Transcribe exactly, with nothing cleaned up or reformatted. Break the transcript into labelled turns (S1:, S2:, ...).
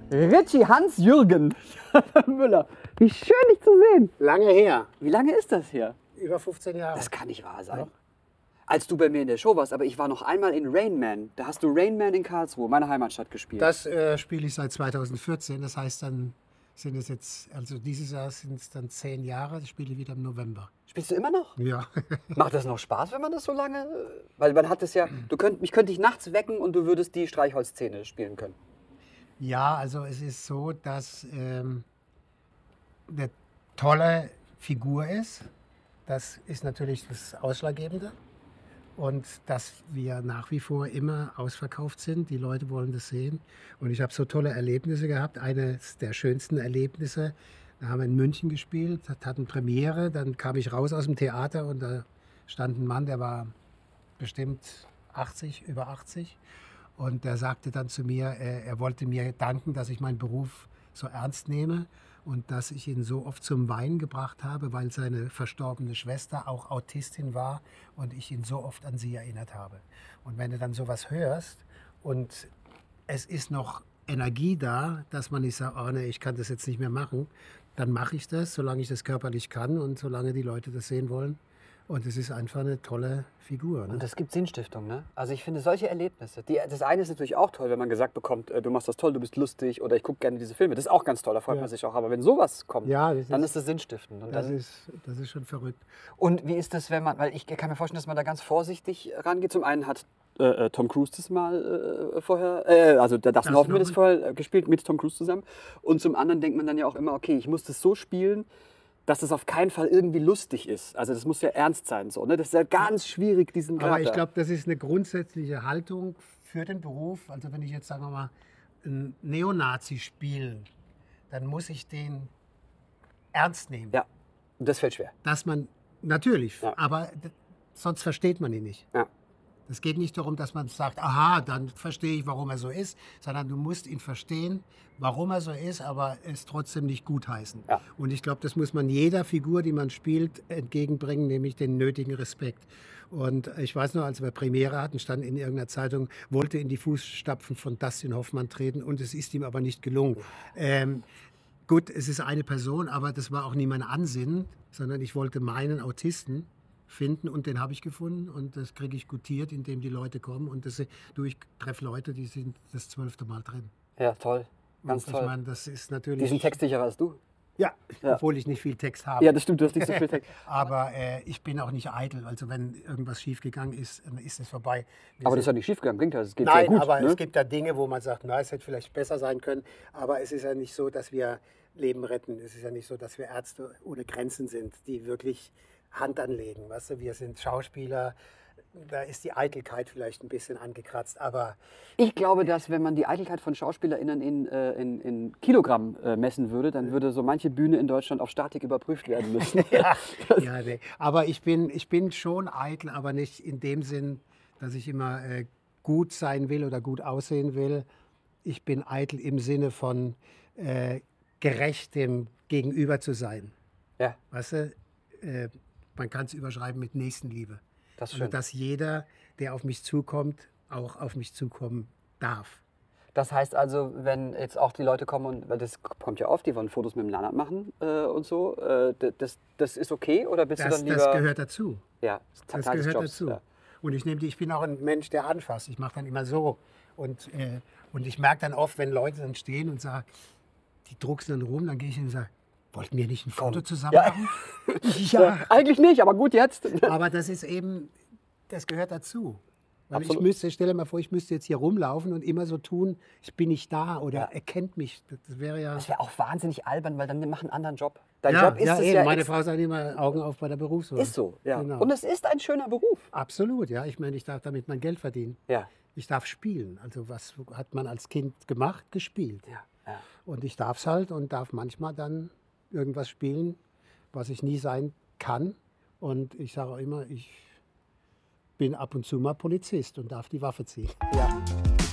S1: Richie Hans-Jürgen Müller. Wie schön, dich zu sehen.
S2: Lange her.
S1: Wie lange ist das her?
S2: Über fünfzehn Jahre.
S1: Das kann nicht wahr sein.
S2: Ja.
S1: Als du bei mir in der Show warst, aber ich war noch einmal in Rain Man. Da hast du Rain Man in Karlsruhe, meine Heimatstadt, gespielt.
S2: Das äh, spiele ich seit zweitausendvierzehn. Das heißt, dann sind es jetzt, also dieses Jahr sind es dann zehn Jahre. Das spiele ich wieder im November.
S1: Spielst du immer noch?
S2: Ja.
S1: Macht das noch Spaß, wenn man das so lange... Weil man hat es ja... Du könnt, mich könnte ich nachts wecken und du würdest die Streichholzszene spielen können.
S2: Ja, also es ist so, dass ähm, eine tolle Figur ist. Das ist natürlich das Ausschlaggebende. Und dass wir nach wie vor immer ausverkauft sind. Die Leute wollen das sehen. Und ich habe so tolle Erlebnisse gehabt. Eines der schönsten Erlebnisse, da haben wir in München gespielt, hatten Premiere. Dann kam ich raus aus dem Theater und da stand ein Mann, der war bestimmt achtzig, über achtzig. Und der sagte dann zu mir, er, er wollte mir danken, dass ich meinen Beruf so ernst nehme und dass ich ihn so oft zum Weinen gebracht habe, weil seine verstorbene Schwester auch Autistin war und ich ihn so oft an sie erinnert habe. Und wenn du dann sowas hörst und es ist noch Energie da, dass man nicht sagt, oh nee, ich kann das jetzt nicht mehr machen, dann mache ich das, solange ich das körperlich kann und solange die Leute das sehen wollen. Und es ist einfach eine tolle Figur. Ne?
S1: Und das gibt Sinnstiftung, ne? Also ich finde solche Erlebnisse, die, das eine ist natürlich auch toll, wenn man gesagt bekommt, äh, du machst das toll, du bist lustig oder ich gucke gerne diese Filme. Das ist auch ganz toll, da freut
S2: Ja.
S1: man sich auch. Aber wenn sowas kommt,
S2: Ja, das
S1: dann
S2: ist-
S1: ist das sinnstiftend. Und,
S2: Das
S1: dann,
S2: ist, das ist schon verrückt.
S1: und wie ist das, wenn man, weil ich kann mir vorstellen, dass man da ganz vorsichtig rangeht. Zum einen hat äh, äh, Tom Cruise das mal äh, vorher, äh, also der Dustin
S2: Dustin
S1: Hoffman das
S2: Hoffman.
S1: vorher äh, gespielt mit Tom Cruise zusammen. Und zum anderen denkt man dann ja auch immer, okay, ich muss das so spielen, dass das auf keinen Fall irgendwie lustig ist. Also das muss ja ernst sein. So, ne? Das ist ja ganz schwierig, diesen Grad.
S2: Aber ich
S1: da.
S2: glaube, das ist eine grundsätzliche Haltung für den Beruf. Also wenn ich jetzt, sagen wir mal, einen Neonazi spiele, dann muss ich den ernst nehmen.
S1: Ja, und das fällt schwer.
S2: Dass man, natürlich,
S1: Ja.
S2: aber d- sonst versteht man ihn nicht.
S1: Ja.
S2: Es geht nicht darum, dass man sagt, aha, dann verstehe ich, warum er so ist, sondern du musst ihn verstehen, warum er so ist, aber es trotzdem nicht gutheißen.
S1: Ja.
S2: Und ich glaube, das muss man jeder Figur, die man spielt, entgegenbringen, nämlich den nötigen Respekt. Und ich weiß noch, als wir Premiere hatten, stand in irgendeiner Zeitung, wollte in die Fußstapfen von Dustin Hoffmann treten und es ist ihm aber nicht gelungen. Ähm, gut, es ist eine Person, aber das war auch nie mein Ansinnen, sondern ich wollte meinen Autisten finden und den habe ich gefunden und das kriege ich gutiert, indem die Leute kommen und das, du, ich treffe Leute, die sind das zwölfte Mal drin.
S1: Ja, toll. Ganz
S2: und
S1: toll.
S2: ich meine, das ist natürlich...
S1: Die sind textsicherer als du.
S2: Ja,
S1: Ja.
S2: obwohl ich nicht viel Text habe.
S1: Ja, das stimmt, du hast nicht so viel Text.
S2: Aber äh, ich bin auch nicht eitel. Also wenn irgendwas schiefgegangen ist, dann ist es vorbei. Wir
S1: Aber das ist
S2: sind-
S1: ja nicht schiefgegangen, klingt ja, es geht
S2: Nein,
S1: sehr gut.
S2: aber
S1: ne?
S2: es gibt da Dinge, wo man sagt, na, es hätte vielleicht besser sein können. Aber es ist ja nicht so, dass wir Leben retten. Es ist ja nicht so, dass wir Ärzte ohne Grenzen sind, die wirklich Hand anlegen. Weißt du, wir sind Schauspieler. Da ist die Eitelkeit vielleicht ein bisschen angekratzt. Aber
S1: Ich glaube, dass wenn man die Eitelkeit von SchauspielerInnen in, äh, in, in Kilogramm äh, messen würde, dann würde so manche Bühne in Deutschland auf Statik überprüft werden müssen.
S2: ja, ja, nee. Aber ich bin, ich bin schon eitel, aber nicht in dem Sinn, dass ich immer äh, gut sein will oder gut aussehen will. Ich bin eitel im Sinne von äh, gerecht dem Gegenüber zu sein.
S1: Ja,
S2: Weißt du, äh, man kann es überschreiben mit Nächstenliebe.
S1: das ist
S2: Also,
S1: schön.
S2: dass jeder, der auf mich zukommt, auch auf mich zukommen darf.
S1: Das heißt also, wenn jetzt auch die Leute kommen, und weil das kommt ja oft, die wollen Fotos mit dem Lannert machen äh, und so, äh, d- das, das ist okay oder bist du
S2: Das,
S1: dann lieber...
S2: das gehört dazu.
S1: ja,
S2: Das
S1: Teil des
S2: gehört
S1: Jobs,
S2: dazu.
S1: Ja.
S2: Und ich nehme die, ich bin auch ein Mensch, der anfasst. Ich mache dann immer so. Und, äh, und ich merke dann oft, wenn Leute dann stehen und sagen, die drucksen dann rum, dann gehe ich hin und sage, wollten wir nicht ein Foto zusammen
S1: Ja.
S2: machen?
S1: Ja,
S2: Ja.
S1: eigentlich nicht, aber gut jetzt.
S2: Aber das ist eben, das gehört dazu. Weil ich
S1: Absolut.
S2: müsste, stell dir mal vor, ich müsste jetzt hier rumlaufen und immer so tun, ich bin nicht da oder
S1: Ja.
S2: er kennt mich. Das, das wäre ja...
S1: Das wäre auch wahnsinnig albern, weil dann mach einen anderen Job. Dein
S2: ja,
S1: Job ist
S2: ja,
S1: es
S2: eben.
S1: ja...
S2: Meine
S1: ex-
S2: Frau sagt immer, Augen auf bei der Berufswahl.
S1: ist so, ja.
S2: Genau.
S1: Und es ist ein schöner Beruf.
S2: Absolut, ja. Ich meine, ich darf damit mein Geld verdienen.
S1: Ja,
S2: Ich darf spielen. Also was hat man als Kind gemacht? Gespielt.
S1: ja, ja.
S2: Und ich darf es halt und darf manchmal dann irgendwas spielen, was ich nie sein kann. Und ich sage auch immer, ich bin ab und zu mal Polizist und darf die Waffe ziehen.
S1: ja.